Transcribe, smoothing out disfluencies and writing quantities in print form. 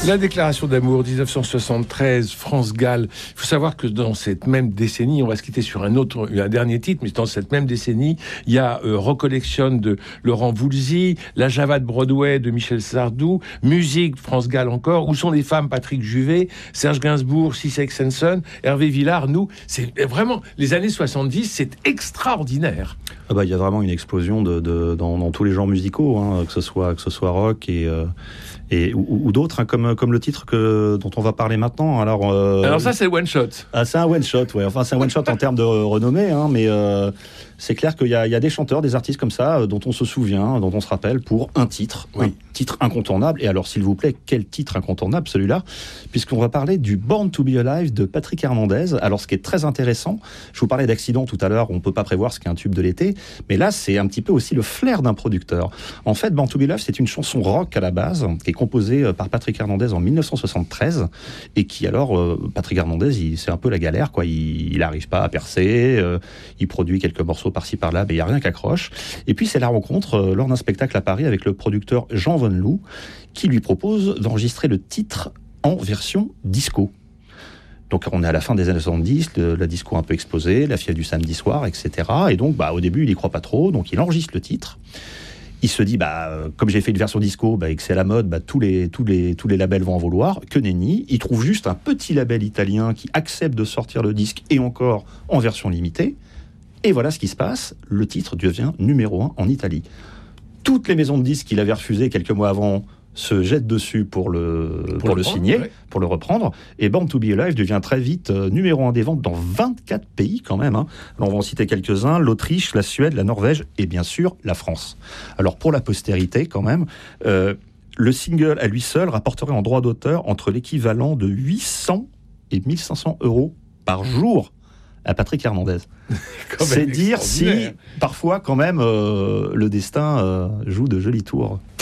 La déclaration d'amour, 1973, France-Galles. Il faut savoir que dans cette même décennie, on va se quitter sur un dernier titre, mais dans cette même décennie, il y a Recollection de Laurent Voulzy, La Java de Broadway de Michel Sardou, Musique, France-Galles encore, Où sont les femmes, Patrick Juvet, Serge Gainsbourg, Sisek Sanson, Hervé Villard, nous. C'est vraiment, les années 70, c'est extraordinaire. Ah bah, il y a vraiment une explosion dans tous les genres musicaux, hein, que ce soit rock ou d'autres, hein, comme le titre dont on va parler maintenant. Alors ça, c'est One Shot. Ah, c'est un one shot, ouais. Enfin, c'est un one shot en termes de renommée, hein, mais c'est clair qu'il y a des chanteurs, des artistes comme ça, dont on se souvient, dont on se rappelle pour un titre, oui. Un titre incontournable. Et alors, s'il vous plaît, quel titre incontournable celui-là, puisqu'on va parler du Born to Be Alive de Patrick Hernandez. Alors, ce qui est très intéressant, je vous parlais d'accident tout à l'heure, on peut pas prévoir ce qu'est un tube de l'été, mais là, c'est un petit peu aussi le flair d'un producteur. En fait, Born to Be Alive, c'est une chanson rock à la base, qui est composée par Patrick Hernandez en 1973, et qui alors, Patrick Hernandez, c'est un peu la galère, quoi. Il n'arrive pas à percer, il produit quelques morceaux par-ci par-là, mais il n'y a rien qu'accroche. Et puis c'est la rencontre lors d'un spectacle à Paris avec le producteur Jean Von Loo, qui lui propose d'enregistrer le titre en version disco. Donc on est à la fin des années 70, la disco a un peu explosé, la fièvre du samedi soir, etc. Et donc au début il n'y croit pas trop, donc il enregistre le titre. Il se dit, comme j'ai fait une version disco, et que c'est à la mode, tous les labels vont en vouloir. Que nenni. Il trouve juste un petit label italien qui accepte de sortir le disque, et encore en version limitée. Et voilà ce qui se passe. Le titre devient numéro 1 en Italie. Toutes les maisons de disques qu'il avait refusées quelques mois avant se jettent dessus pour le signer, ouais. Pour le reprendre. Et Born to Be Alive devient très vite numéro 1 des ventes dans 24 pays quand même. Hein. Alors on va en citer quelques-uns, l'Autriche, la Suède, la Norvège et bien sûr la France. Alors pour la postérité quand même, le single à lui seul rapporterait en droit d'auteur entre l'équivalent de 800 et 1500 euros par jour à Patrick Hernandez. C'est dire si parfois quand même le destin joue de jolis tours.